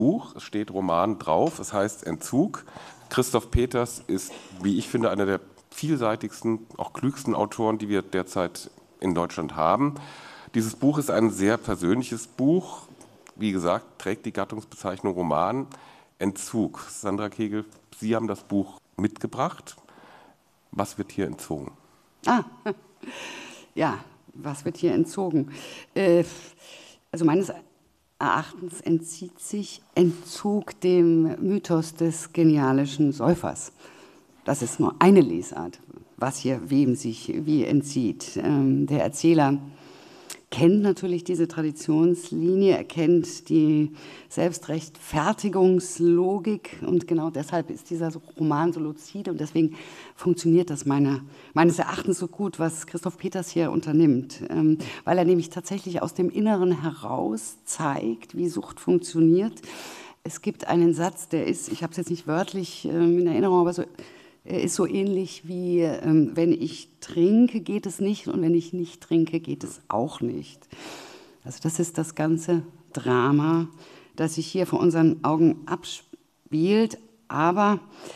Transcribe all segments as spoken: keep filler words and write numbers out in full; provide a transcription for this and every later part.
Buch, es steht Roman drauf, es heißt Entzug. Christoph Peters ist, wie ich finde, einer der vielseitigsten, auch klügsten Autoren, die wir derzeit in Deutschland haben. Dieses Buch ist ein sehr persönliches Buch, wie gesagt, trägt die Gattungsbezeichnung Roman. Entzug. Sandra Kegel, Sie haben das Buch mitgebracht. Was wird hier entzogen? Ah, ja, was wird hier entzogen? Äh, also meines Erachtens entzieht sich Entzug dem Mythos des genialischen Säufers. Das ist nur eine Lesart, was hier wem sich wie entzieht. Ähm, der Erzähler kennt natürlich diese Traditionslinie, er kennt die Selbstrechtfertigungslogik und genau deshalb ist dieser Roman so luzide und deswegen funktioniert das meine, meines Erachtens so gut, was Christoph Peters hier unternimmt, ähm, weil er nämlich tatsächlich aus dem Inneren heraus zeigt, wie Sucht funktioniert. Es gibt einen Satz, der ist, ich habe es jetzt nicht wörtlich ähm, in Erinnerung, aber so Er ist so ähnlich wie, ähm, wenn ich trinke, geht es nicht und wenn ich nicht trinke, geht es auch nicht. Also das ist das ganze Drama, das sich hier vor unseren Augen abspielt, aber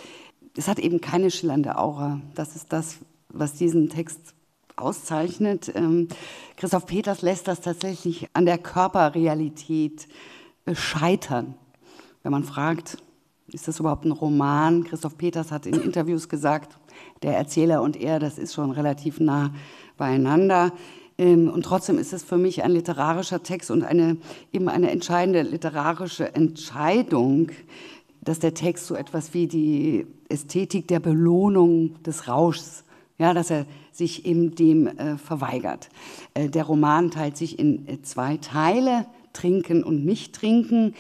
es hat eben keine schillernde Aura. Das ist das, was diesen Text auszeichnet. Ähm, Christoph Peters lässt das tatsächlich an der Körperrealität scheitern. Wenn man fragt, ist das überhaupt ein Roman? Christoph Peters hat in Interviews gesagt, der Erzähler und er, das ist schon relativ nah beieinander. Und trotzdem ist es für mich ein literarischer Text und eine, eben eine entscheidende literarische Entscheidung, dass der Text so etwas wie die Ästhetik der Belohnung des Rauschs, ja, dass er sich eben dem äh, verweigert. Äh, der Roman teilt sich in äh, zwei Teile, Trinken und Nicht-Trinken.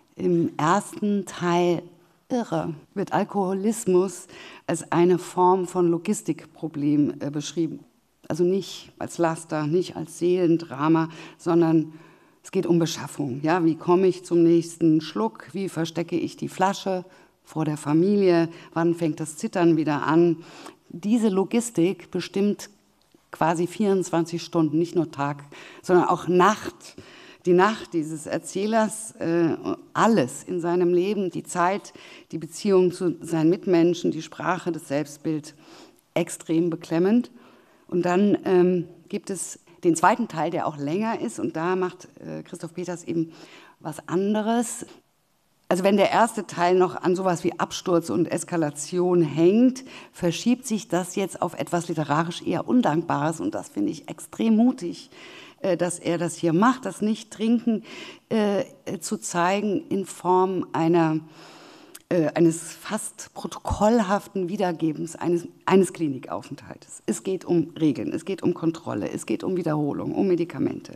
Im ersten Teil irre wird Alkoholismus als eine Form von Logistikproblem äh, beschrieben. Also nicht als Laster, nicht als Seelendrama, sondern es geht um Beschaffung. Ja, wie komme ich zum nächsten Schluck? Wie verstecke ich die Flasche vor der Familie? Wann fängt das Zittern wieder an? Diese Logistik bestimmt quasi vierundzwanzig Stunden, nicht nur Tag, sondern auch Nacht. Die Nacht dieses Erzählers, äh, alles in seinem Leben, die Zeit, die Beziehung zu seinen Mitmenschen, die Sprache, das Selbstbild, extrem beklemmend. Und dann ähm, gibt es den zweiten Teil, der auch länger ist, und da macht äh, Christoph Peters eben was anderes. Also wenn der erste Teil noch an sowas wie Absturz und Eskalation hängt, verschiebt sich das jetzt auf etwas literarisch eher Undankbares, und das finde ich extrem mutig, dass er das hier macht, das Nicht-Trinken äh, zu zeigen in Form einer, äh, eines fast protokollhaften Wiedergebens eines, eines Klinikaufenthaltes. Es geht um Regeln, es geht um Kontrolle, es geht um Wiederholung, um Medikamente.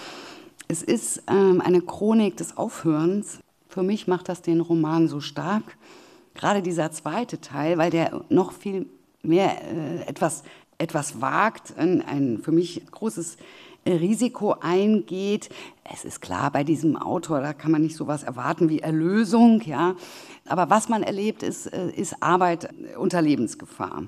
Es ist ähm, eine Chronik des Aufhörens. Für mich macht das den Roman so stark. Gerade dieser zweite Teil, weil der noch viel mehr äh, etwas, etwas wagt, ein, ein für mich großes Risiko eingeht. Es ist klar, bei diesem Autor, da kann man nicht sowas erwarten wie Erlösung, ja. Aber was man erlebt, ist, ist Arbeit unter Lebensgefahr.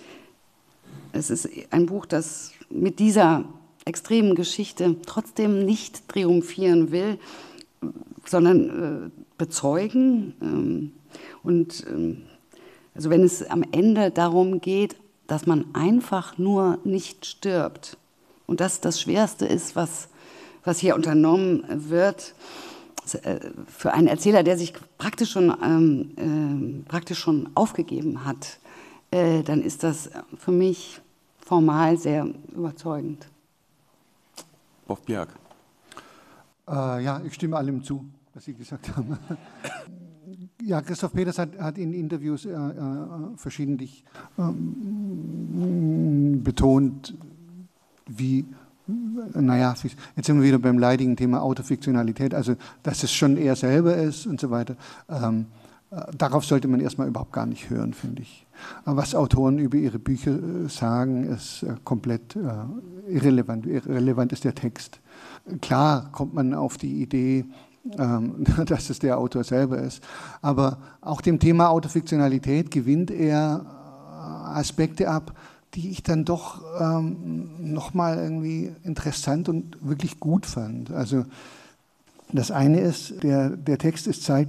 Es ist ein Buch, das mit dieser extremen Geschichte trotzdem nicht triumphieren will, sondern äh, bezeugen. Ähm, und ähm, also wenn es am Ende darum geht, dass man einfach nur nicht stirbt, und das das Schwerste ist, was, was hier unternommen wird, für einen Erzähler, der sich praktisch schon, ähm, äh, praktisch schon aufgegeben hat, äh, dann ist das für mich formal sehr überzeugend. Wolf Bjerg. Äh, ja, ich stimme allem zu, was Sie gesagt haben. Ja, Christoph Peters hat, hat in Interviews äh, äh, verschiedentlich ähm, betont, wie, naja, jetzt sind wir wieder beim leidigen Thema Autofiktionalität, also dass es schon er selber ist und so weiter. Ähm, äh, darauf sollte man erstmal überhaupt gar nicht hören, finde ich. Aber was Autoren über ihre Bücher äh, sagen, ist äh, komplett äh, irrelevant. Irrelevant ist der Text. Klar kommt man auf die Idee, ähm, dass es der Autor selber ist, aber auch dem Thema Autofiktionalität gewinnt er äh, Aspekte ab, die ich dann doch ähm, nochmal irgendwie interessant und wirklich gut fand. Also Das eine ist, der, der Text ist zeitlich